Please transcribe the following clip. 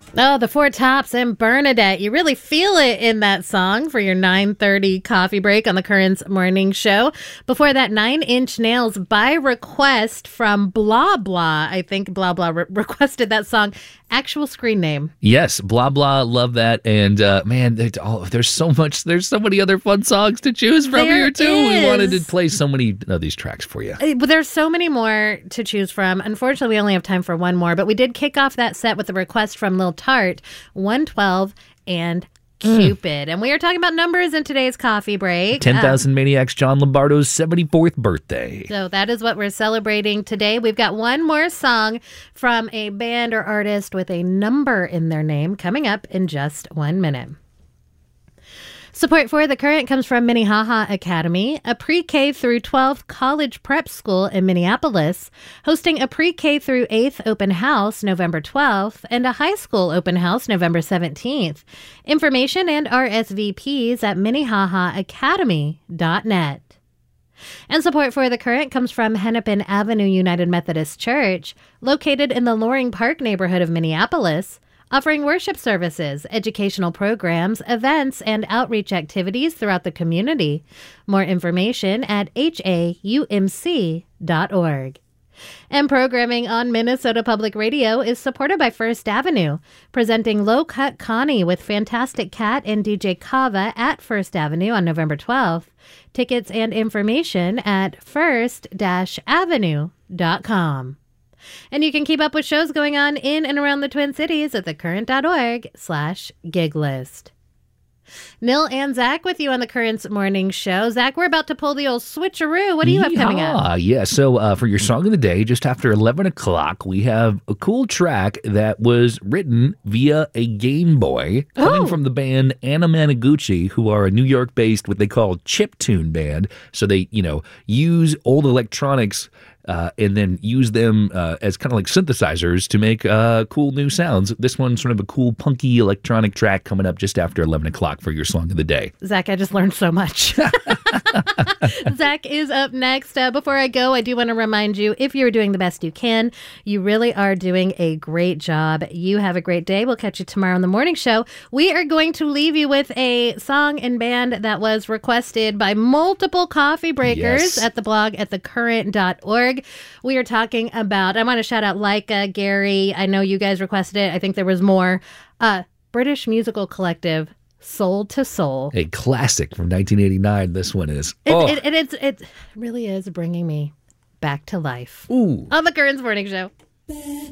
Oh, the Four Tops and Bernadette. You really feel it in that song for your 9:30 coffee break on the Currents Morning Show. Before that, 9 Inch Nails by request from Blah Blah. I think Blah Blah requested that song. Actual screen name. Yes, Blah Blah. Love that. And man, there's so many other fun songs to choose from here too. We wanted to play so many of these tracks for you. But there's so many more to choose from. Unfortunately, we only have time for one more, but we did kick off that set with a request from Lil Tart, 112 and Cupid. And we are talking about numbers in today's coffee break. 10,000 Maniacs, John Lombardo's 74th birthday. So that is what we're celebrating today. We've got one more song from a band or artist with a number in their name coming up in just 1 minute. Support for The Current comes from Minnehaha Academy, a pre-K through 12 college prep school in Minneapolis, hosting a pre-K through 8th open house November 12th and a high school open house November 17th. Information and RSVPs at minnehahaacademy.net. And support for The Current comes from Hennepin Avenue United Methodist Church, located in the Loring Park neighborhood of Minneapolis, offering worship services, educational programs, events, and outreach activities throughout the community. More information at haumc.org. And programming on Minnesota Public Radio is supported by First Avenue, presenting Low Cut Connie with Fantastic Cat and DJ Kava at First Avenue on November 12th. Tickets and information at first-avenue.com. And you can keep up with shows going on in and around the Twin Cities at thecurrent.org/gig list. Nil and Zach with you on the Currents Morning Show. Zach, we're about to pull the old switcheroo. What do you have coming up? Yeah, so for your song of the day, just after 11 o'clock, we have a cool track that was written via a Game Boy coming from the band Anna Managuchi, who are a New York-based, what they call chiptune band. So they, use old electronics and then use them as kind of like synthesizers to make cool new sounds. This one's sort of a cool, punky electronic track coming up just after 11 o'clock for your song of the day. Zach, I just learned so much. Zach is up next. Before I go, I do want to remind you, if you're doing the best you can, you really are doing a great job. You have a great day. We'll catch you tomorrow on the morning show. We are going to leave you with a song and band that was requested by multiple coffee breakers at the blog at thecurrent.org. We are talking about, I want to shout out Leica, Gary. I know you guys requested it. I think there was more. British musical collective, Soul to Soul. A classic from 1989, this one is. It really is bringing me back to life. Ooh. On the Currents Morning Show.